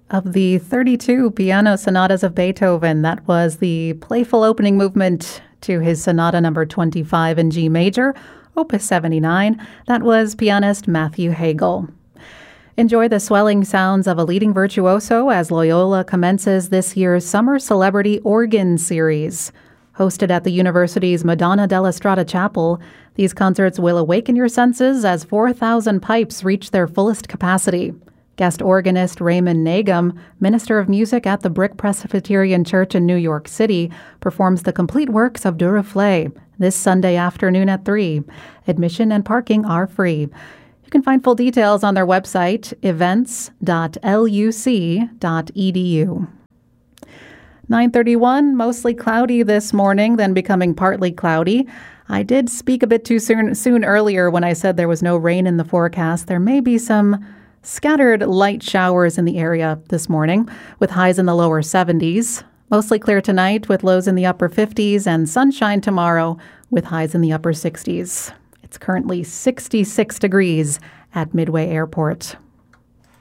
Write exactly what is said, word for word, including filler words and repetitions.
Of the thirty-two piano sonatas of Beethoven, that was the playful opening movement to his Sonata number twenty-five in G major, Opus seventy-nine. That was pianist Matthew Hagel. Enjoy the swelling sounds of a leading virtuoso as Loyola commences this year's Summer Celebrity Organ Series. Hosted at the university's Madonna della Strada Chapel, these concerts will awaken your senses as four thousand pipes reach their fullest capacity. Guest organist Raymond Nagum, minister of music at the Brick Presbyterian Church in New York City, performs the complete works of Duruflé this Sunday afternoon at three. Admission and parking are free. You can find full details on their website, events dot l u c dot e d u. nine thirty-one, mostly cloudy this morning, then becoming partly cloudy. I did speak a bit too soon, soon earlier when I said there was no rain in the forecast. There may be some scattered light showers in the area this morning, with highs in the lower seventies. Mostly clear tonight with lows in the upper fifties, and sunshine tomorrow with highs in the upper sixties. It's currently sixty-six degrees at Midway Airport.